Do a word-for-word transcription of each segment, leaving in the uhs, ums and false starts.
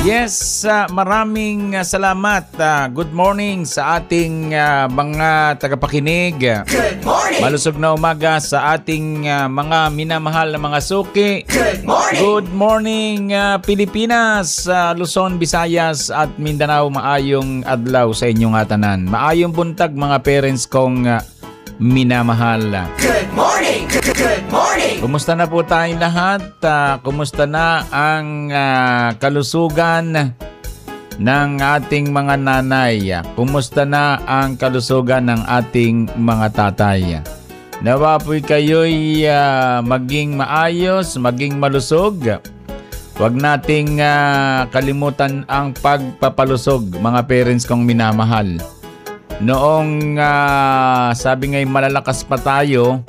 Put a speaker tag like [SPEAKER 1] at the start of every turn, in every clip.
[SPEAKER 1] Yes, uh, maraming uh, salamat. Uh, good morning sa ating uh, mga tagapakinig.
[SPEAKER 2] Good morning!
[SPEAKER 1] Malusog na umaga sa ating uh, mga minamahal na mga suki.
[SPEAKER 2] Good morning!
[SPEAKER 1] Good morning, uh, Pilipinas, uh, Luzon, Visayas at Mindanao. Maayong adlaw sa inyong atanan. Maayong buntag mga parents kong uh, minamahal.
[SPEAKER 2] Good morning! Good morning!
[SPEAKER 1] Kumusta na po tayong lahat? Uh, kumusta na ang uh, kalusugan ng ating mga nanay? Kumusta na ang kalusugan ng ating mga tatay? Nawa po'y kayo'y uh, maging maayos, maging malusog. Huwag nating uh, kalimutan ang pagpapalusog, mga parents kong minamahal. Noong uh, sabi ngay malalakas pa tayo,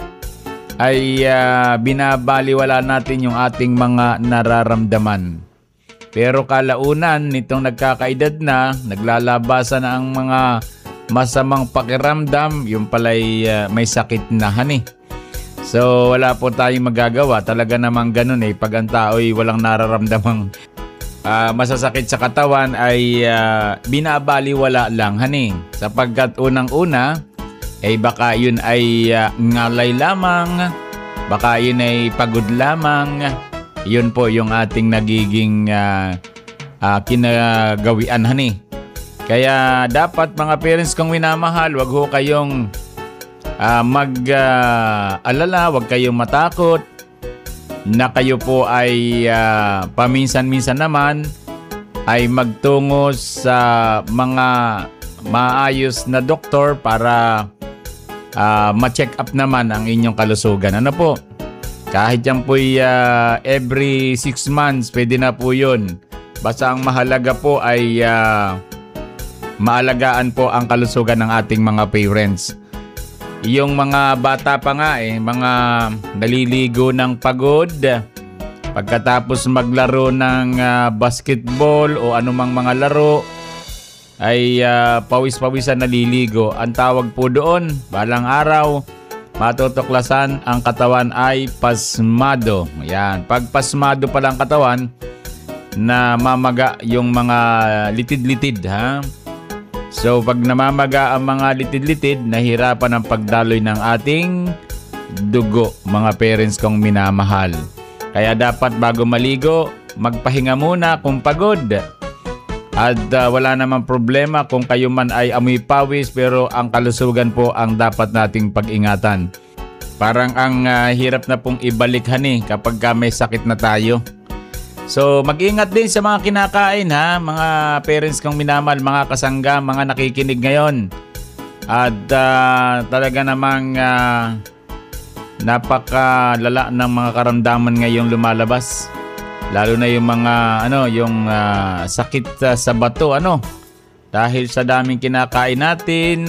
[SPEAKER 1] ay uh, binabaliwala natin yung ating mga nararamdaman. Pero kalaunan nitong nagkakaedad na, naglalabasan na ang mga masamang pakiramdam, yung pala'y uh, may sakit na hani. So wala po tayong magagawa. Talaga namang ganun eh. Pag ang tao'y walang nararamdamang uh, masasakit sa katawan ay uh, binabaliwala lang hani. Sapagkat unang-una, eh baka yun ay uh, ngalay lamang, baka yun ay pagod lamang. Yun po yung ating nagiging uh, uh, kinagawian hani. Kaya dapat mga parents kong minamahal, wag ho kayong uh, mag-alala, uh, wag kayong matakot na kayo po ay uh, paminsan-minsan naman ay magtungo sa mga maayos na doktor para Uh, ma-check up naman ang inyong kalusugan. Ano po? Kahit yan po'y uh, every six months, pwede na po yun. Basta ang mahalaga po ay uh, maalagaan po ang kalusugan ng ating mga parents. Yung mga bata pa nga eh, mga naliligo ng pagod, pagkatapos maglaro ng uh, basketball o anumang mga laro, ay uh, pawis-pawisan naliligo. Ang tawag po doon, balang araw, matutuklasan ang katawan ay pasmado. Ayan. Pag pasmado pala ang katawan, na mamaga yung mga litid-litid. Ha? So pag namamaga ang mga litid-litid, nahirapan ang pagdaloy ng ating dugo, mga parents kong minamahal. Kaya dapat bago maligo, magpahinga muna kung pagod. At uh, wala namang problema kung kayo man ay amoy pawis, pero ang kalusugan po ang dapat nating pag-ingatan. Parang ang uh, hirap na pong ibalik hani kapag ka may sakit na tayo. So mag-ingat din sa mga kinakain ha, mga parents kong minamahal, mga kasangga, mga nakikinig ngayon. At uh, talaga namang uh, napakalala ng mga karamdaman ngayong lumalabas. Lalo na yung mga ano, yung uh, sakit uh, sa bato ano. Dahil sa daming kinakain natin,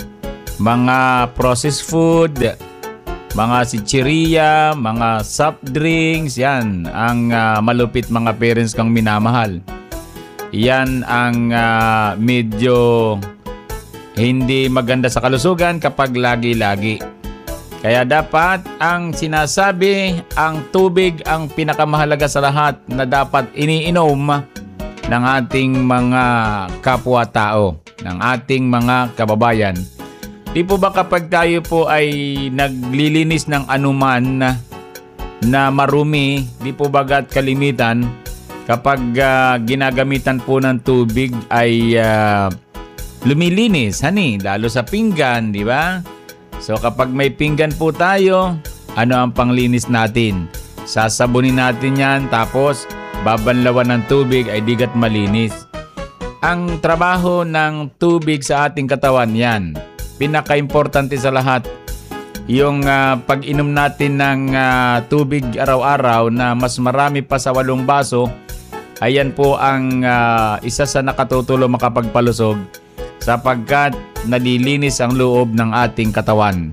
[SPEAKER 1] mga processed food, mga chichirya, mga soft drinks, yan ang uh, malupit mga parents kong minamahal. Yan ang uh, medyo hindi maganda sa kalusugan kapag lagi-lagi. Kaya dapat ang sinasabi, ang tubig ang pinakamahalaga sa lahat na dapat iniinom ng ating mga kapwa-tao, ng ating mga kababayan. Di po ba kapag tayo po ay naglilinis ng anuman na, na marumi, di po bagat kalimitan kapag uh, ginagamitan po ng tubig ay uh, lumilinis, hani, lalo sa pinggan, di ba? So kapag may pinggan po tayo, ano ang panglinis natin? Sasabunin natin yan, tapos babanlawan ng tubig ay digat malinis. Ang trabaho ng tubig sa ating katawan yan, pinaka-importante sa lahat. Yung uh, pag-inom natin ng uh, tubig araw-araw na mas marami pa sa walong baso, ayan po ang uh, isa sa nakatutulong makapagpalusog sapagkat nalilinis ang loob ng ating katawan.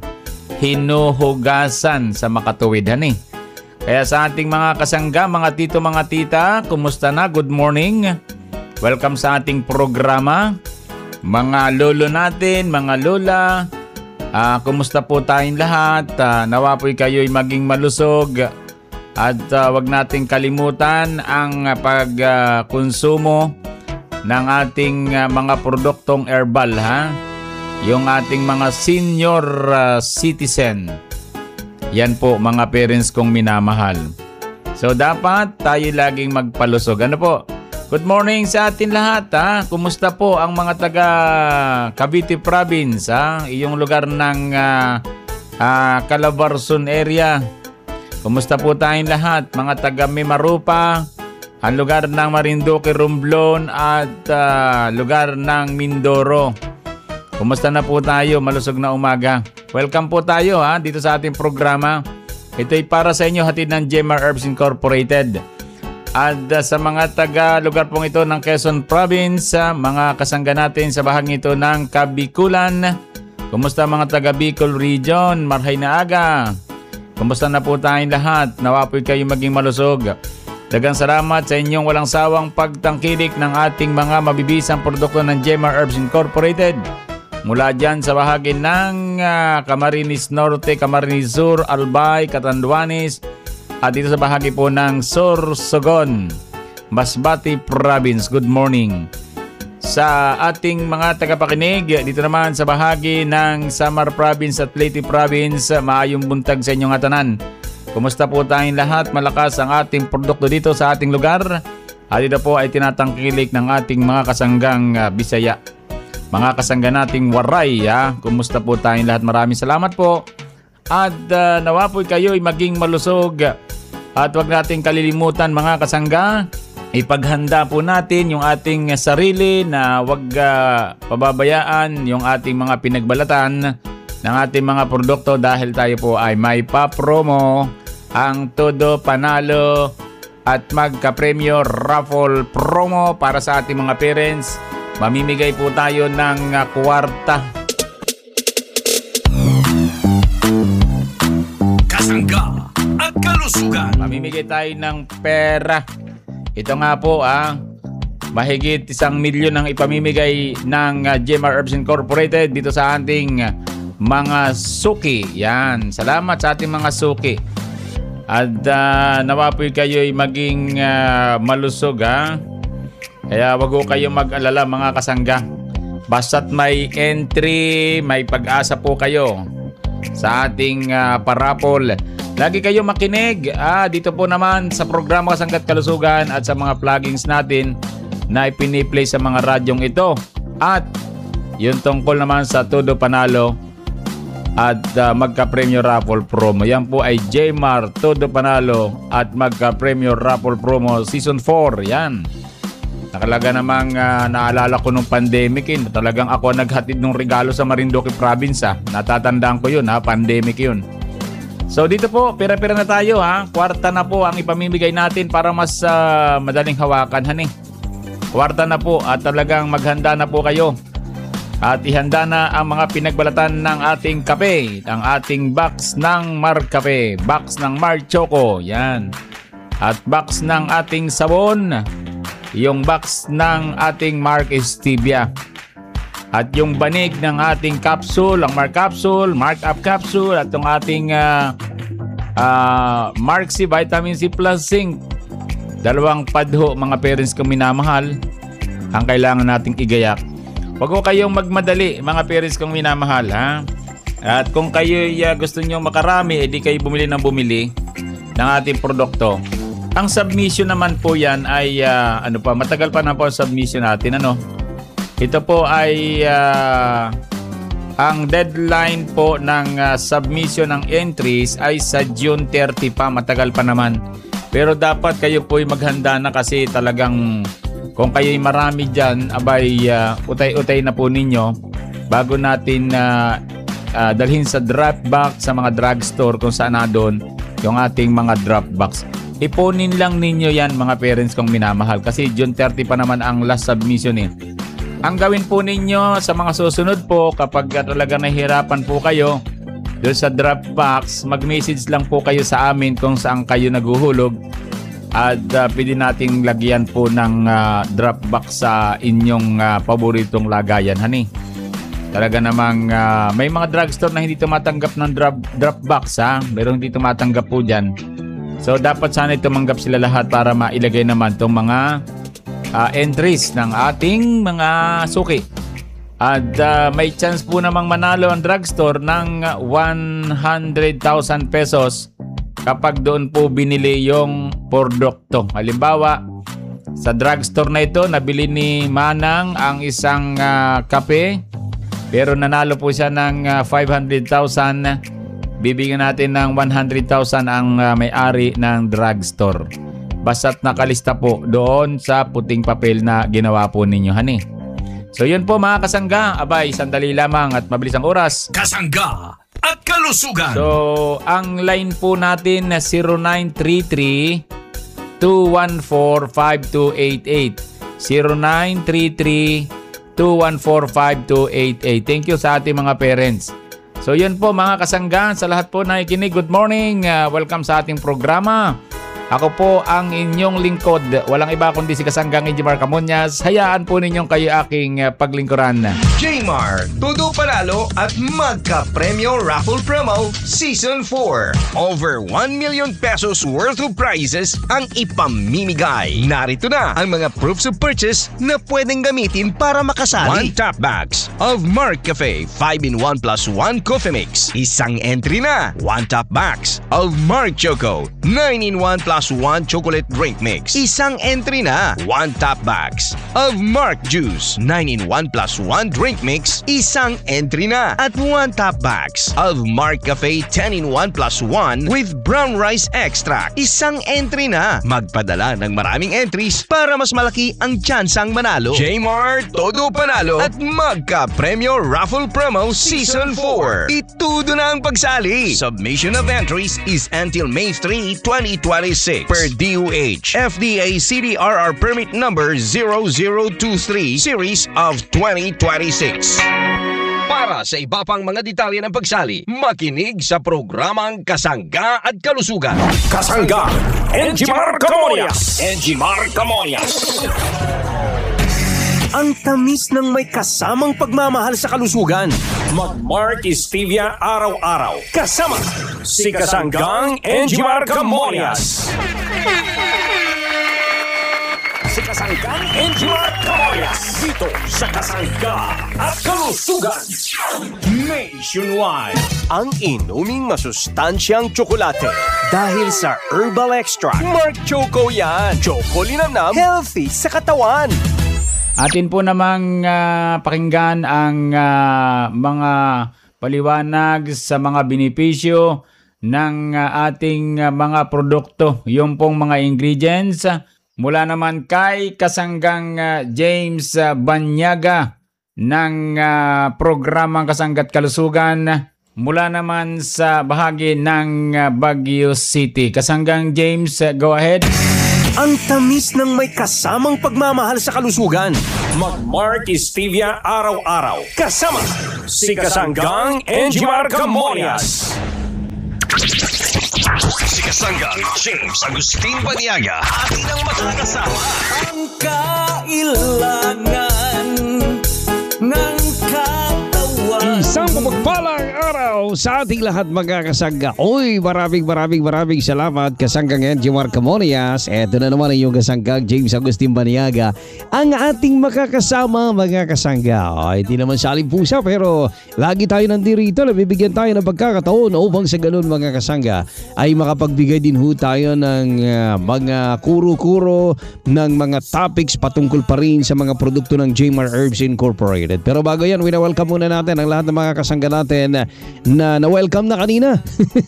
[SPEAKER 1] Hinuhugasan sa makatuwid, hani. Kaya sa ating mga kasangga, mga tito, mga tita, kumusta na? Good morning. Welcome sa ating programa. Mga lolo natin, mga lola, uh, kumusta po tayong lahat? Uh, nawa po'y kayo'y maging malusog At uh, wag nating kalimutan ang uh, pagkonsumo uh, ng ating uh, mga produktong herbal, ha? Yung ating mga senior uh, citizen. Yan po mga parents kong minamahal. So dapat tayo laging magpalusog. Ano po? Good morning sa atin lahat, ha? Kumusta po ang mga taga Cavite Province, ha? Iyong lugar ng uh, uh, Calabarzon area. Kumusta po tayong lahat? Mga taga Mimarupa, ang lugar ng Marinduque, Romblon at uh, lugar ng Mindoro. Kumusta na po tayo? Malusog na umaga. Welcome po tayo, ha, dito sa ating programa. Ito'y para sa inyo, hatid ng Jemar Herbs Incorporated. At uh, sa mga taga lugar pong ito ng Quezon Province, uh, mga kasangga natin sa bahagi ito ng Kabikulan. Kumusta mga taga Bicol Region? Marhay na aga. Kumusta na po tayong lahat? Nawapoy kayo maging malusog. Dagang salamat sa inyong walang sawang pagtangkilik ng ating mga mabibisang produkto ng Jemar Herbs Incorporated. Mula dyan sa bahagi ng uh, Camarines Norte, Camarines Sur, Albay, Catanduanes, at dito sa bahagi po ng Sorsogon, Masbate Province. Good morning. Sa ating mga tagapakinig, dito naman sa bahagi ng Samar Province at Leyte Province, maayong buntag sa inyong atanan. Kumusta po tayong lahat? Malakas ang ating produkto dito sa ating lugar. At dito po ay tinatangkilik ng ating mga kasanggang uh, Bisaya. Mga kasangga nating Waray, ha? Kumusta po tayong lahat? Maraming salamat po. At uh, nawa po kayo ay maging malusog. At wag nating kalilimutan mga kasangga, ipaghanda po natin yung ating sarili na wag uh, pababayaan yung ating mga pinagbalatan ng ating mga produkto dahil tayo po ay may pa-promo ang Todo Panalo at magka-premyo raffle promo para sa ating mga parents. Mamimigay po tayo ng uh, kwarta.
[SPEAKER 2] Kasangga at kalusugan.
[SPEAKER 1] Mamimigay tayo ng pera. Ito nga po, ah, mahigit isang milyon ang ipamimigay ng uh, Jemar Herbs Incorporated dito sa ating uh, mga suki. Yan. Salamat sa ating mga suki. At uh, nawa po kayo'y maging uh, malusog, ha? Kaya wag ko kayong mag-alala mga kasangga. Basta't may entry, may pag-asa po kayo sa ating uh, parapol. Lagi kayo makinig ah, dito po naman sa programa Kasangga't Kalusugan at sa mga plugins natin na ipiniplay sa mga radyong ito. At yung tungkol naman sa Todo Panalo at uh, magka-premyo raffle promo. Yan po ay Jemar Todo Panalo at magka-premyo raffle promo Season four. Yan. Nakalaga namang uh, naalala ko nung pandemic yun. Talagang ako naghatid ng regalo sa Marinduque Province. Ha. Natatandaan ko yun, ha? Pandemic yun. So dito po, pera-pera na tayo, ha. Kwarta na po ang ipamimigay natin para mas uh, madaling hawakan, hani. Kwarta na po at talagang maghanda na po kayo. At ihanda na ang mga pinagbalatan ng ating kape, ng ating box ng Mar Cafe, box ng Mar Choco, yan. At box ng ating sabon, yung box ng ating Mark Stevia. At yung banig ng ating capsule, ang Mark Capsule, Mark Up Capsule, at yung ating uh, uh, Mark C Vitamin C Plus Zinc. Dalawang padho mga parents kong minamahal ang kailangan nating igayak. Huwag ko kayong magmadali mga parents kong minamahal, ha? At kung kayo uh, gusto nyo makarami, edi kayo bumili ng bumili ng ating produkto. Ang submission naman po yan ay uh, ano pa, matagal pa na po ang submission natin, ano. Ito po ay uh, ang deadline po ng uh, submission ng entries ay sa June thirty pa, matagal pa naman. Pero dapat kayo po ay maghanda na kasi talagang kung kayo'y marami dyan, abay uh, utay-utay na po ninyo bago natin uh, uh, dalhin sa drop box sa mga drugstore kung saan na doon yung ating mga drop box. Ipunin lang ninyo yan mga parents kong minamahal kasi June thirty pa naman ang last submission eh. Ang gawin po ninyo sa mga susunod po kapag talaga nahihirapan po kayo doon sa drop box, mag-message lang po kayo sa amin kung saan kayo naguhulog at uh, pwede nating lagyan po ng uh, drop box sa inyong uh, paboritong lagayan, hani. Talaga namang uh, may mga drugstore na hindi tumatanggap ng drop, drop box, ha. Pero hindi tumatanggap po dyan. So dapat sana tumanggap sila lahat para mailagay naman itong mga uh, entries ng ating mga suki. At uh, may chance po namang manalo ang drugstore ng one hundred thousand pesos kapag doon po binili yung produkto. Halimbawa, sa drugstore na ito, nabili ni Manang ang isang uh, kape, pero nanalo po siya ng uh, five hundred thousand. Bibigyan natin ng one hundred thousand ang uh, may-ari ng drugstore. Basta't nakalista po doon sa puting papel na ginawa po ninyo, hani. So yun po mga kasangga, abay, sandali lamang at mabilis ang oras.
[SPEAKER 2] Kasangga at kalusugan.
[SPEAKER 1] So ang line po natin na zero nine three three, two one four, five two eight eight. zero nine three three, two one four, five two eight eight. Thank you sa ating mga parents. So yun po mga kasangga, sa lahat po na ikinig, good morning. Uh, welcome sa ating programa. Ako po ang inyong lingkod. Walang iba kundi si Kasanggang Edjimar Camonias. Hayaan po ninyong kayo aking uh, paglingkuran.
[SPEAKER 3] J-Mar, todo panalo at magka-premyo raffle promo Season four. Over one million pesos worth of prizes ang ipamimigay. Narito na ang mga proofs of purchase na pwedeng gamitin para makasali. One top bags of Mark Cafe five in one plus one coffee mix. Isang entry na. One top bags of Mark Choco nine in one plus one chocolate drink mix. Isang entry na. One top bags of Mark Juice nine in one plus one drink mix. Isang entry na. At one top bags of Mark Cafe ten in one plus one with brown rice extract. Isang entry na. Magpadala ng maraming entries para mas malaki ang tsansang manalo. J-Mar, todo panalo at magka-premyo raffle promo Season four. Itudo na ang pagsali. Submission of entries is until May third, twenty twenty-six per D O H F D A C D R R permit number zero zero two three series of twenty twenty-six. Para sa iba pang mga detalye ng pagsali, makinig sa programang Kasangga at Kalusugan.
[SPEAKER 2] Kasangga, Edjimar Camonias. Edjimar Camonias.
[SPEAKER 4] Ang tamis ng may kasamang pagmamahal sa kalusugan.
[SPEAKER 2] Mag-Mark Stevia araw-araw. Kasama si Kasanggang Edjimar Camonias. Si Kasanggang Edjimar Camonias. Dito sa Kasangga at Kalusugan. Nationwide.
[SPEAKER 4] Ang inuming masustansyang tsokolate. Dahil sa herbal extract. Mark Choco yan. Choco linamnam, healthy sa katawan.
[SPEAKER 1] Atin po namang uh, pakinggan ang uh, mga paliwanag sa mga benepisyo ng uh, ating uh, mga produkto. Yung pong mga ingredients mula naman kay Kasanggang uh, James uh, Banyaga ng uh, programang Kasangga't Kalusugan mula naman sa bahagi ng uh, Baguio City. Kasanggang James, uh, go ahead.
[SPEAKER 4] Ang tamis ng may kasamang pagmamahal sa kalusugan.
[SPEAKER 2] Mag-Mark Stevia araw-araw. Kasama si Kasanggang Edjimar Camonias.
[SPEAKER 3] Si Kasanggang James Agustin Banyaga, atin ang makakasama.
[SPEAKER 5] Ang kailangan ng katawan.
[SPEAKER 6] Isang pumagpalang araw sa ating lahat mga kasangga. Oy, maraming maraming maraming salamat Kasanggang Edjimar Camonias. Eto na naman ang iyong kasanggang James Agustin Banyaga, ang ating makakasama mga kasangga. Ay, di naman saling pusa pero lagi tayo nandito. Nabibigyan tayo ng pagkakataon upang sa ganun mga kasangga ay makapagbigay din ho tayo ng uh, mga kuro-kuro ng mga topics patungkol pa rin sa mga produkto ng J-Mar Herbs Incorporated. Pero bago yan, wina-welcome muna natin ang lahat ng mga kasangga natin na na-welcome na kanina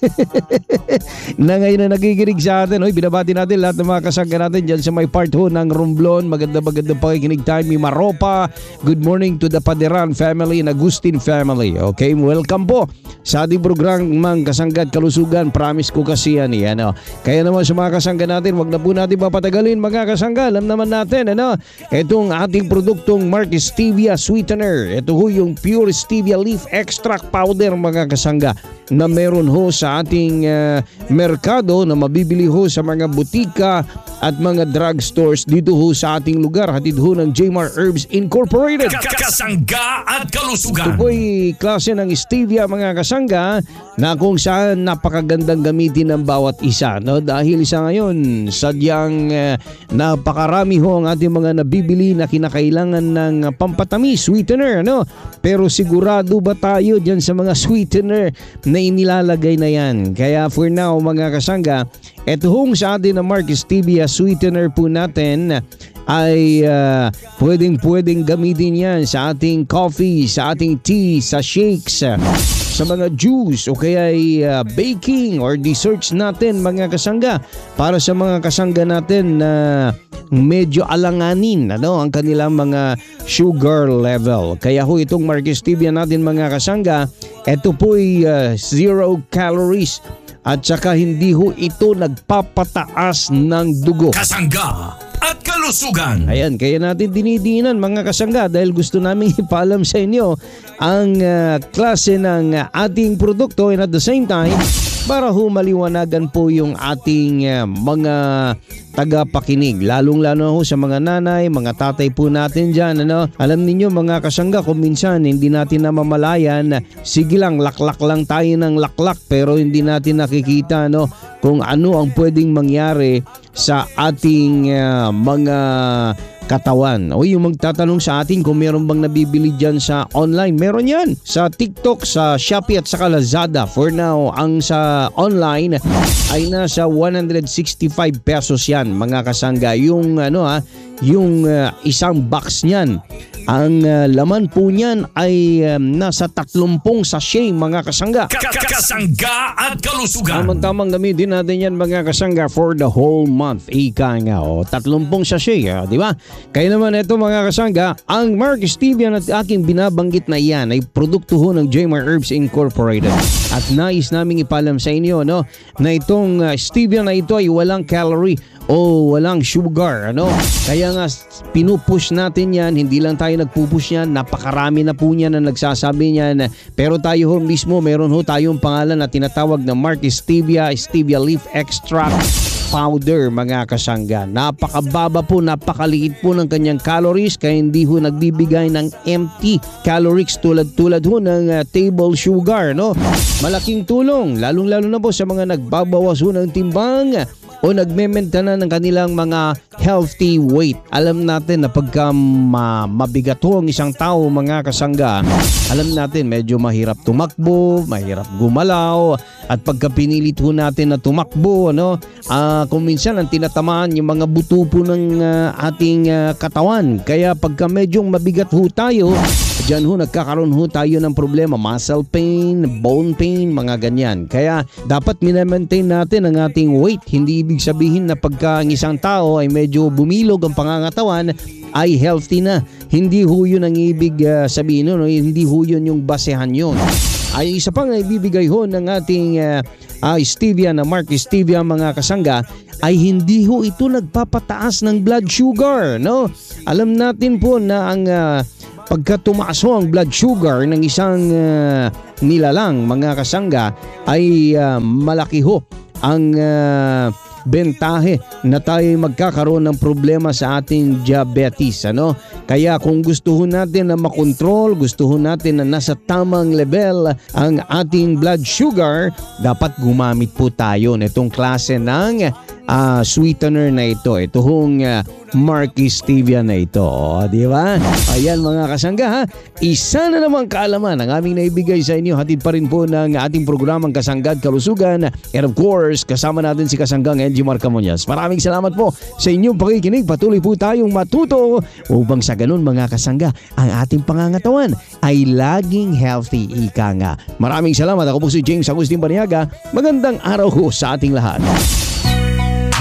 [SPEAKER 6] na ngayon na nagiginig sa atin. Hoy, binabati natin lahat ng mga kasangga natin dyan sa may part ho ng Romblon. Maganda-maganda pakikinig tayo. Mi Maropa, good morning to the Paderan family and Agustin family. Okay, welcome po sa ating programang Kasangga at Kalusugan. Promise ko kasi yan, ano. Kaya naman sa mga kasangga natin, wag na po natin papatagalin mga kasangga. Alam naman natin, ano, itong ating produktong Mark Stevia Sweetener. Ito ho yung pure stevia leaf extract powder mga kasangga. kasangga na meron ho sa ating uh, merkado na mabibili ho sa mga butika at mga drugstores dito ho sa ating lugar. Hatid ho ng J-Mar Herbs Incorporated.
[SPEAKER 2] Kasangga at kalusugan.
[SPEAKER 6] Ito po'y klase ng stevia mga kasangga na kung saan napakagandang gamitin ng bawat isa. No? Dahil sa ngayon, sadyang uh, napakarami ho ang ating mga nabibili na kinakailangan ng pampatamis, sweetener. No? Pero sigurado ba tayo dyan sa mga sweetener na inilalagay na yan? Kaya for now mga kasangga, eto hong sa atin na Mark Stevia sweetener po natin ay uh, pwedeng-pwedeng gamitin yan sa ating coffee, sa ating tea, sa shakes, sa mga juice o kaya uh, baking or desserts natin mga kasangga. Para sa mga kasangga natin na uh, medyo alanganin ano, ang kanilang mga sugar level. Kaya ho itong Mark Stevia natin mga kasangga, ito po'y uh, zero calories. At saka hindi ho ito nagpapataas ng dugo.
[SPEAKER 2] Kasangga at kalusugan.
[SPEAKER 6] Ayan, kaya natin dinidinan mga kasangga dahil gusto namin ipaalam sa inyo ang uh, klase ng uh, ating produkto and at the same time para ho maliwanagan po yung ating uh, mga tagapakinig. Lalong-lalo ho sa mga nanay, mga tatay po natin dyan. Ano? Alam niyo mga kasangga, kung minsan hindi natin namamalayan, sige lang, laklak lang tayo ng laklak pero hindi natin nakikita no, kung ano ang pwedeng mangyari sa ating uh, mga katawan. O yung magtatanong sa atin kung meron bang nabibili dyan sa online, meron yan sa TikTok, sa Shopee at sa Lazada. For now, ang sa online ay nasa one hundred sixty-five pesos yan mga kasangga. Yung ano ha, yung uh, isang box niyan. Ang uh, laman po niyan ay um, nasa tatlumpung sachet mga kasangga.
[SPEAKER 2] Kasangga at kalusugan.
[SPEAKER 6] Tamang-tamang gamitin natin yan mga kasangga for the whole month. Ika nga o, tatlumpung sachet, uh, di ba? Kaya naman ito mga kasangga, ang Mark Stevia na aking binabanggit na yan ay produkto ho ng J-Mar Herbs Incorporated. At nais naming ipalam sa inyo no, na itong uh, stevia na ito ay walang calorie o walang sugar. Ano? Kaya nga pinupush natin yan, hindi lang tayo nagpupush yan, napakarami na po niyan na nagsasabi niyan. Pero tayo ho mismo, meron ho tayong pangalan na tinatawag na Mark Stevia, Stevia Leaf Extract Powder mga kasangga. Napakababa po, napakaliit po ng kanyang calories kaya hindi ho nagbibigay ng empty calories tulad-tulad ho ng uh, table sugar. No? Malaking tulong, lalong-lalo na po sa mga nagbabawas ho ng timbang o nagme-maintain ng kanilang mga healthy weight. Alam natin na pagka ma- mabigat ho ang isang tao mga kasangga, alam natin medyo mahirap tumakbo, mahirap gumalaw, at pagka pinilit ho natin na tumakbo, ano, uh, kung minsan ang tinatamaan yung mga buto po ng uh, ating uh, katawan. Kaya pagka medyo mabigat ho tayo, diyan ho nagkakaroon ho tayo ng problema, muscle pain, bone pain, mga ganyan. Kaya dapat minamaintain natin ang ating weight. Hindi ibig sabihin na pagka ang isang tao ay medyo bumilog ang pangangatawan ay healthy na. Hindi ho yun ang ibig uh, sabihin nun, no? Hindi ho yun yung basehan yun. Ay isa pang ibibigay ho ng ating uh, uh, stevia na Mark Stevia mga kasangga ay hindi ho ito nagpapataas ng blood sugar. No? Alam natin po na ang uh, pagka tumaas ho ang blood sugar ng isang uh, nilalang mga kasangga ay uh, malaki ho ang uh, bentahe na tayo magkakaroon ng problema sa ating diabetes. Ano? Kaya kung gusto ho natin na makontrol, gusto ho natin na nasa tamang level ang ating blood sugar, dapat gumamit po tayo nitong klase ng uh, sweetener na ito. Ito hong uh, Mark Stevia na ito. O, di ba? Ayan mga kasangga ha. Isa na namang kaalaman ang aming naibigay sa inyo. Hatid pa rin po ng ating programang Kasangga at Kalusugan. And of course, kasama natin si Kasanggang Enjimar Camuñas. Maraming salamat po sa inyong pakikinig. Patuloy po tayong matuto upang sa ganun mga kasangga, ang ating pangangatawan ay laging healthy, ika nga. Maraming salamat. Ako po si James Agustin Baniaga. Magandang araw ho sa ating lahat.